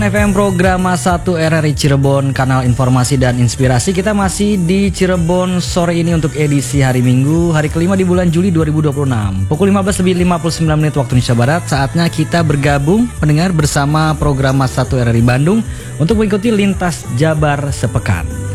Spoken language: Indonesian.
FM Programa 1 RRI Cirebon, kanal informasi dan inspirasi. Kita masih di Cirebon sore ini untuk edisi hari Minggu, hari kelima di bulan Juli 2026. Pukul 15.59 waktu Indonesia Barat. Saatnya kita bergabung pendengar bersama Programa 1 RRI Bandung untuk mengikuti Lintas Jabar sepekan.